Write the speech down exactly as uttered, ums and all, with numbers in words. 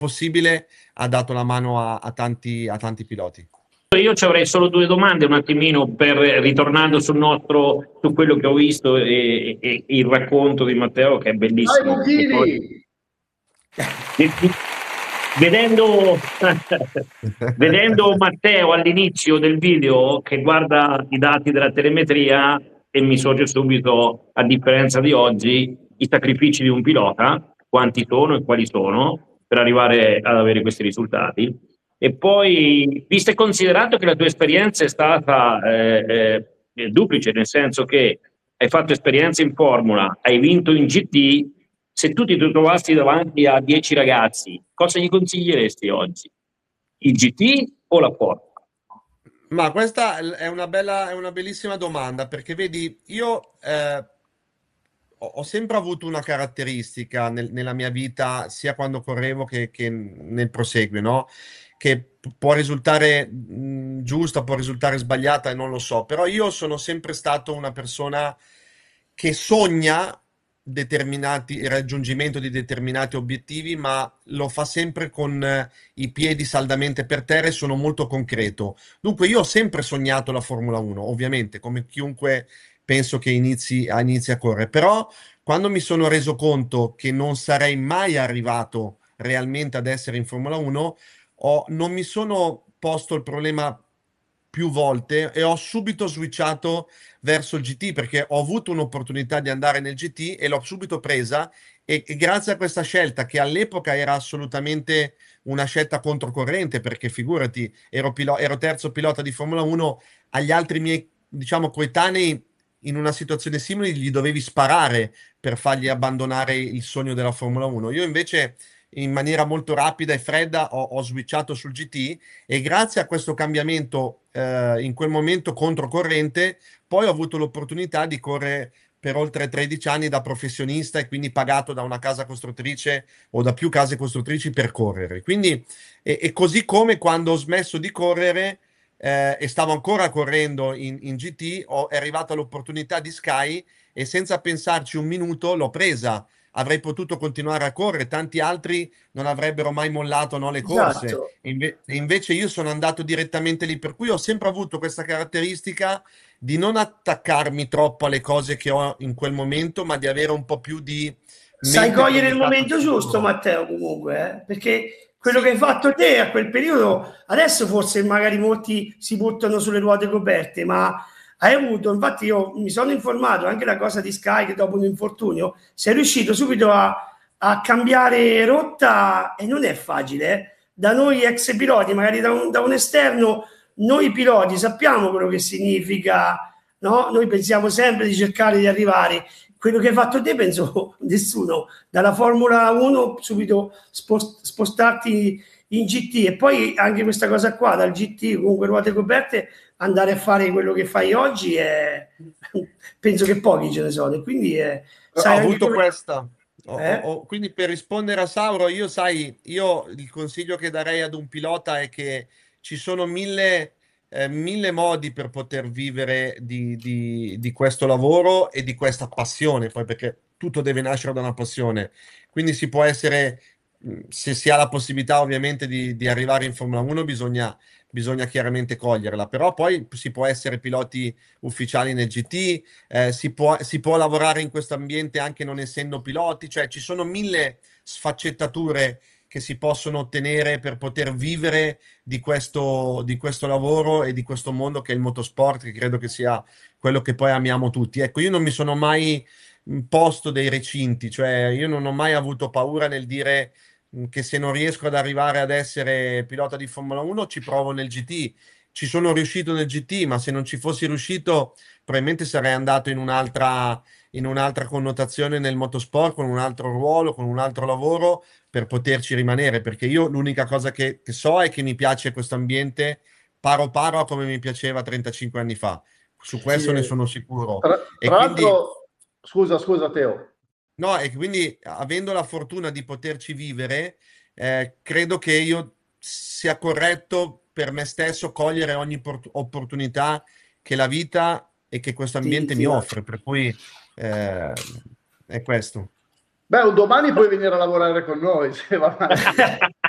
possibile ha dato la mano a, a, tanti, a tanti piloti. Io ci avrei solo due domande un attimino per ritornando sul nostro, su quello che ho visto e, e, e il racconto di Matteo che è bellissimo. Poi, vedendo, vedendo Matteo all'inizio del video che guarda i dati della telemetria e mi sorge subito, a differenza di oggi, i sacrifici di un pilota, quanti sono e quali sono per arrivare ad avere questi risultati. E poi, visto e considerato che la tua esperienza è stata eh, eh, duplice, nel senso che hai fatto esperienza in Formula, hai vinto in G T, se tu ti trovassi davanti a dieci ragazzi, cosa gli consiglieresti oggi? Il G T o la Formula? Ma questa è una bella, è una bellissima domanda, perché vedi, io eh, ho, ho sempre avuto una caratteristica nel- nella mia vita, sia quando correvo che, che nel proseguio, no? Che p- può risultare mh, giusta, può risultare sbagliata, non lo so, però io sono sempre stato una persona che sogna determinati, il raggiungimento di determinati obiettivi, ma lo fa sempre con eh, i piedi saldamente per terra e sono molto concreto. Dunque, io ho sempre sognato la Formula uno, ovviamente, come chiunque penso che inizi a, inizi a correre, però quando mi sono reso conto che non sarei mai arrivato realmente ad essere in Formula uno, ho- non mi sono posto il problema più volte e ho subito switchato verso il G T perché ho avuto un'opportunità di andare nel G T e l'ho subito presa e, e grazie a questa scelta che all'epoca era assolutamente una scelta controcorrente perché figurati, ero, pilo- ero terzo pilota di Formula uno, agli altri miei, diciamo, coetanei in una situazione simile gli dovevi sparare per fargli abbandonare il sogno della Formula uno. Io invece in maniera molto rapida e fredda ho, ho switchato sul G T e grazie a questo cambiamento eh, in quel momento controcorrente, poi ho avuto l'opportunità di correre per oltre tredici anni da professionista e quindi pagato da una casa costruttrice o da più case costruttrici per correre. Quindi, e, e così come quando ho smesso di correre eh, e stavo ancora correndo in, in G T, ho, è arrivata l'opportunità di Sky e senza pensarci un minuto l'ho presa. Avrei potuto continuare a correre, tanti altri non avrebbero mai mollato, no, le corse. Esatto. E inve- e invece io sono andato direttamente lì, per cui ho sempre avuto questa caratteristica di non attaccarmi troppo alle cose che ho in quel momento, ma di avere un po' più di Sai mente cogliere il proiettata al momento giusto, futuro. Matteo, comunque, eh? Perché quello Sì, che hai fatto te a quel periodo, adesso forse magari molti si buttano sulle ruote coperte, ma hai avuto, infatti io mi sono informato anche la cosa di Sky che dopo un infortunio sei riuscito subito a, a cambiare rotta e non è facile, eh? Da noi ex piloti, magari da un, da un esterno, noi piloti sappiamo quello che significa, no? Noi pensiamo sempre di cercare di arrivare. Quello che hai fatto te, penso nessuno, dalla Formula uno subito spost- spostarti in G T e poi anche questa cosa qua, dal G T comunque ruote coperte, andare a fare quello che fai oggi, è... penso che pochi ce ne sono. E quindi è... ho sai anche avuto come... questa. Ho- ho- Eh? ho- quindi per rispondere a Sauro, io sai, io il consiglio che darei ad un pilota è che ci sono mille, eh, mille modi per poter vivere di, di- di questo lavoro e di questa passione, poi perché tutto deve nascere da una passione. Quindi si può essere, mh, se si ha la possibilità ovviamente di, di arrivare in Formula uno, bisogna, bisogna chiaramente coglierla, però poi si può essere piloti ufficiali nel G T, eh, si può, si può lavorare in questo ambiente anche non essendo piloti, cioè ci sono mille sfaccettature che si possono ottenere per poter vivere di questo, di questo lavoro e di questo mondo che è il motorsport, che credo che sia quello che poi amiamo tutti. Ecco, io non mi sono mai mh, posto dei recinti, cioè io non ho mai avuto paura nel dire mh, che se non riesco ad arrivare ad essere pilota di Formula uno ci provo nel G T. Ci sono riuscito nel G T, ma se non ci fossi riuscito probabilmente sarei andato in un'altra in un'altra connotazione nel motorsport, con un altro ruolo, con un altro lavoro per poterci rimanere, perché io l'unica cosa che, che so è che mi piace questo ambiente paro paro a come mi piaceva trentacinque anni fa. Su Sì. questo ne sono sicuro. Tra, E tra quindi, l'altro, scusa, scusa Teo. no, e quindi avendo la fortuna di poterci vivere, eh, credo che io sia corretto per me stesso cogliere ogni port- opportunità che la vita e che questo Sì, ambiente mi sì. offre, per cui eh, è questo. Beh, un domani puoi venire a lavorare con noi, se va male.